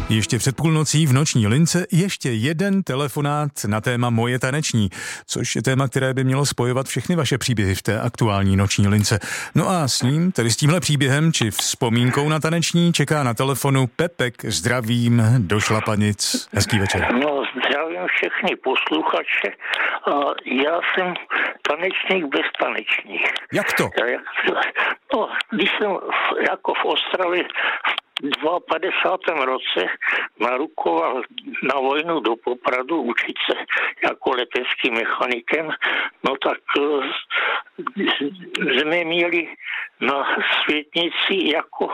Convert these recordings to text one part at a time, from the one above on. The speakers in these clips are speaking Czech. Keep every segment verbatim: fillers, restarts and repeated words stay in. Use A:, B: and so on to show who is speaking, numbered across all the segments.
A: Ještě před půlnocí v noční lince ještě jeden telefonát na téma Moje taneční, což je téma, které by mělo spojovat všechny vaše příběhy v té aktuální noční lince. No a s ním, tedy s tímhle příběhem či vzpomínkou na taneční, čeká na telefonu Pepek. Zdravím do Šlapanic. Hezký večer.
B: No, zdravím všechny posluchače. Já jsem tanečník bez tanečních.
A: Jak to?
B: No, když jsem jako v Ostravě v padesátém druhém roce narukoval na vojnu do Popradu učit se jako leteckým mechanikem, no tak jsme měli na Světnici jako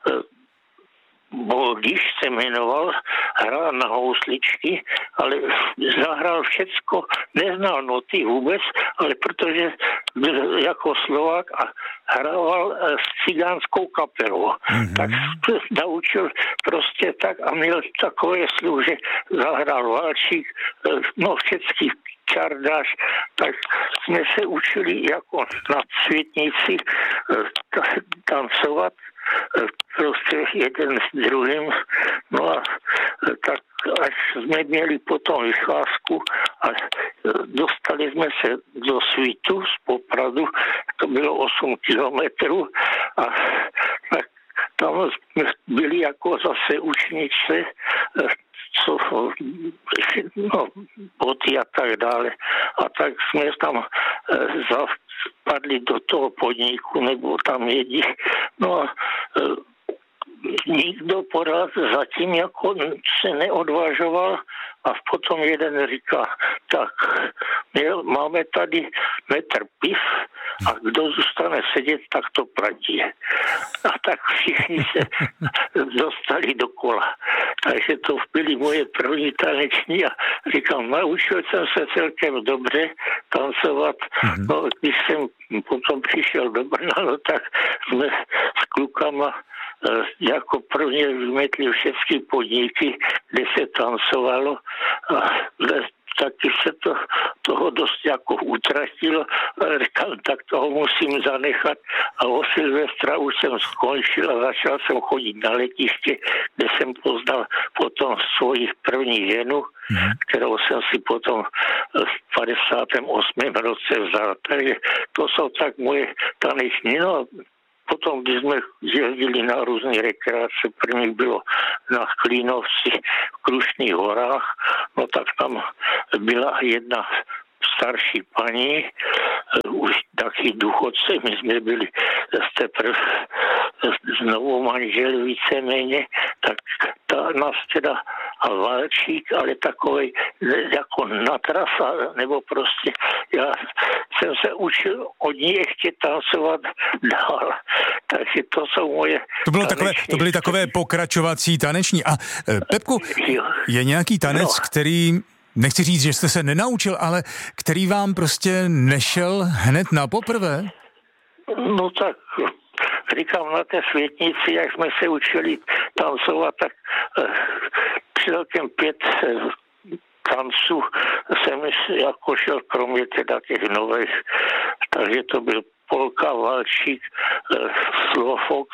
B: Boldiš se jmenoval, hrál na housličky, ale zahrál všecko, neznal noty vůbec, ale protože byl jako Slovák a hrával s cigánskou kapelou. Mm-hmm. Tak se naučil prostě tak a měl takové sluch, že zahrál valčík, no všecky čardáš, tak jsme se učili jako na Světnici tancovat prostě jeden s druhým, no a tak až jsme měli potom vycházku a dostali jsme se do Svítu z Popradu, to bylo osm kilometrů a tak tam jsme byli jako zase učnice, co, no, boty a tak dále. A tak jsme tam zapadli do toho podniku, nebo tam jedí. No a nikdo pořád zatím jako se neodvažoval a potom jeden říká, tak měl, máme tady metr piv a kdo zůstane sedět, tak to platí. A tak všichni se dostali do kola. Takže to byly moje první taneční a říkám, naučil jsem se celkem dobře tancovat. No, když jsem potom přišel do Brna, no, tak jsme s klukama jako prvně vymetli všechny podniky, kde se tancovalo a taky se to, toho dost jako utratilo. Říkal, tak toho musím zanechat a o Silvestra už jsem skončil a začal jsem chodit na letiště, kde jsem poznal potom svoji první ženu, mm. kterou jsem si potom v padesátém osmém roce vzal. Takže to jsou tak moje taneční. No, potom, když jsme jezdili na různé rekreace, první bylo na Klínovci v Krušných horách, no tak tam byla jedna starší paní, už taky důchodce, my jsme byli teprve znovu manželi víceméně, tak ta nás teda a valčík, ale takovej jako natrasa, nebo prostě já jsem se učil od ní ještě tancovat dál. Takže to jsou moje
A: to, bylo takové, to byly takové pokračovací taneční. A Pepku, je nějaký tanec, no. který, nechci říct, že jste se nenaučil, ale který vám prostě nešel hned na poprvé?
B: No tak říkám, na té Světnici, jak jsme se učili tancovat, tak celkem pět tanců jsem jako šel, kromě teda těch nových, takže to byl polka, valčík, slowfox,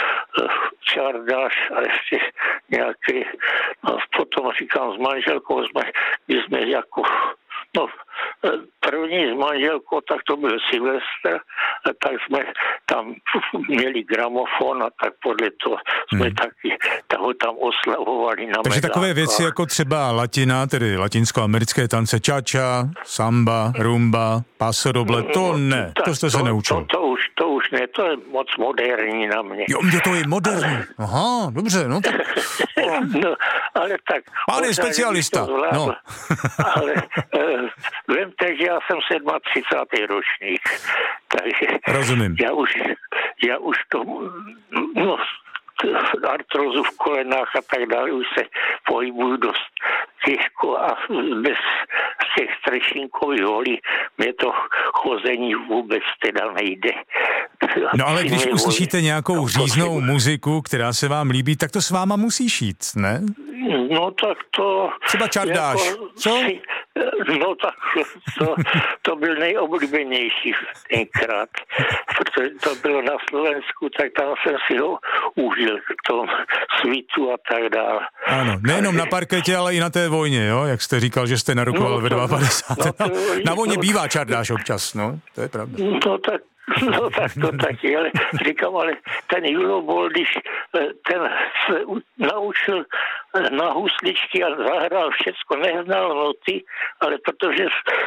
B: čardáš a ještě nějaký, no potom říkám s manželkou, jsme, jsme jako, no první s manželkou, tak to byl Silvestr, tak jsme tam měli gramofon a tak podle toho jsme hmm. taky toho tam oslavovali na
A: Takže medákách. Takové věci jako třeba latina, tedy latinskoamerické tance, cha-cha, samba, rumba, paso doble, to ne,
B: no,
A: to jste
B: to,
A: se neučil.
B: To, to, už, to už ne, to je moc moderní na mě.
A: Jo, to je moderní. Aha, dobře, no tak.
B: No, ale tak.
A: Pán je specialista. No.
B: Ale uh, vemte, že já jsem třicátý sedmý ročník. Takže
A: rozumím.
B: Já už, já už to, no, artrozu v kolenách a tak dále, už se pohybuju dost těžko a bez těch strešínkových holí mě to chození vůbec teda nejde.
A: No ale když uslyšíte nějakou říznou muziku, která se vám líbí, tak to s váma musí šít, ne?
B: No tak to...
A: Třeba čardáš,
B: jako,
A: co?
B: Si, No tak to, to byl nejoblíbenější tenkrát, protože to bylo na Slovensku, tak tam jsem si ho užil v tom svítu a tak dále.
A: Ano, nejenom na parketě, ale i na té vojně, jo? Jak jste říkal, že jste narukoval no, ve padesát dva. No, no, na vojně no, bývá čardáš občas, no, to je pravda.
B: No tak No tak to taky, ale říkám, ale ten Julobol, když ten se naučil na husličky a zahrál všecko, neznal noty, ale protože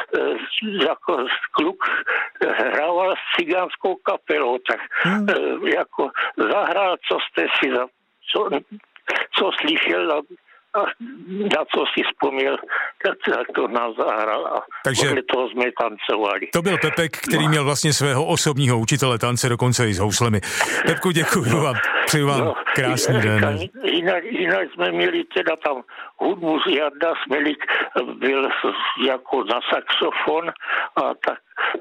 B: jako kluk hrával s cigánskou kapelou, tak hmm. jako zahrál, co jste si za, co, co slyšel a a na co si vzpomněl, tak, tak to nám zahral a takže podle toho jsme tancovali.
A: To byl Pepek, který no. měl vlastně svého osobního učitele tance, dokonce i s houslemi. Pepku, děkuji vám, přeju vám no, krásný den.
B: Jinak, jinak jsme měli teda tam hudbu z Jarda, Smelik byl jako na saxofon a tak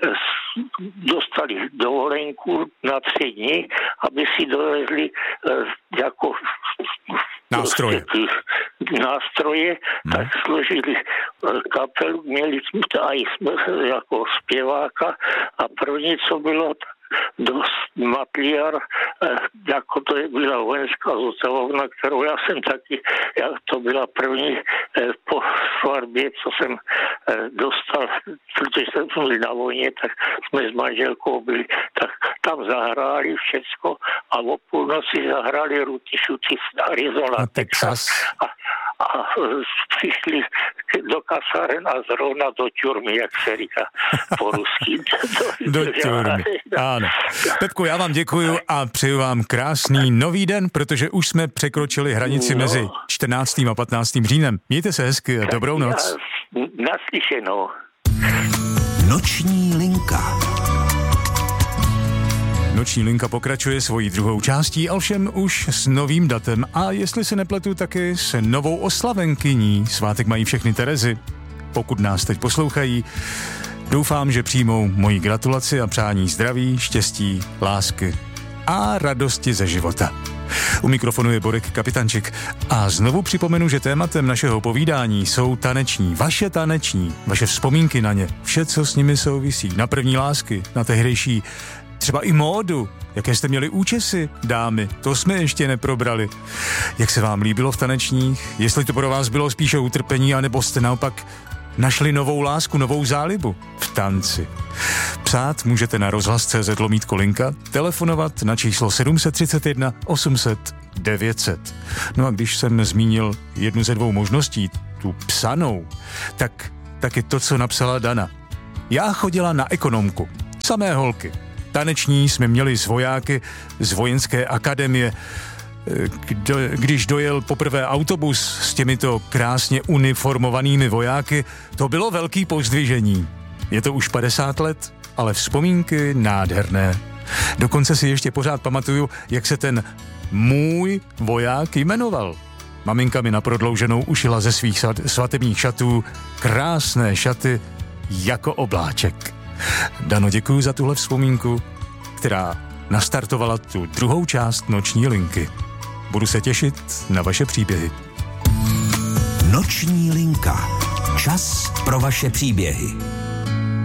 B: dostali dovolenku na tři dny, aby si dovezli jako
A: nástroje.
B: nástroje, hmm. tak složili kapelu, měli aj jako zpěváka a pro něco bylo dost matliar, jako to je byla vojenská zůstavovna, kterou já jsem taky, já, to byla první po svatbě, co jsem dostal, protože jsem byl na vojně, tak jsme s manželkou byli, tak tam zahráli všecko a o půlnoci zahráli Ruty Šuty z Arizona, Texas. A, a přišli do kasáren a zrovna do tjurmy, jak se říká po rusky.
A: Do, do tjurmy, ano. Pepku, já vám děkuju a přeju vám krásný nový den, protože už jsme překročili hranici no. mezi čtrnáctým a patnáctým říjnem. Mějte se hezky a dobrou noc.
B: Naslyšenou.
C: Noční linka.
A: Noční linka pokračuje svojí druhou částí, ovšem už s novým datem a jestli se nepletu, taky s novou oslavenkyní. Svátek mají všechny Terezy. Pokud nás teď poslouchají, doufám, že přijmou moji gratulaci a přání zdraví, štěstí, lásky a radosti ze života. U mikrofonu je Borek Kapitančik a znovu připomenu, že tématem našeho povídání jsou taneční, vaše taneční, vaše vzpomínky na ně, vše, co s nimi souvisí, na první lásky, na tehdejší třeba i módu, jaké jste měli účesy, dámy, to jsme ještě neprobrali. Jak se vám líbilo v tanečních, jestli to pro vás bylo spíše utrpení, anebo jste naopak našli novou lásku, novou zálibu v tanci. Psát můžete na rozhlas tečka cé zet lomítko linka, telefonovat na číslo sedm set třicet jedna osm set devět set. No a když jsem zmínil jednu ze dvou možností, tu psanou, tak taky to, co napsala Dana. Já chodila na ekonomku, samé holky. Taneční jsme měli z vojáky z vojenské akademie. Kdo, když dojel poprvé autobus s těmito krásně uniformovanými vojáky, to bylo velký pozdvižení. Je to už padesát let, ale vzpomínky nádherné. Dokonce si ještě pořád pamatuju, jak se ten můj voják jmenoval. Maminka mi na prodlouženou ušila ze svých svatebních šatů krásné šaty jako obláček. Dano, děkuji za tuhle vzpomínku, která nastartovala tu druhou část noční linky. Budu se těšit na vaše příběhy.
C: Noční linka. Čas pro vaše příběhy.